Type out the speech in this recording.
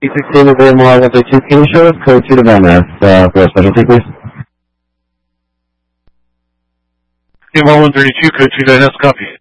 16 of the Mohawk 2, can you show us code 2 to Van Ness for a specialty, please? MR 132, code 2 Van Ness, copy.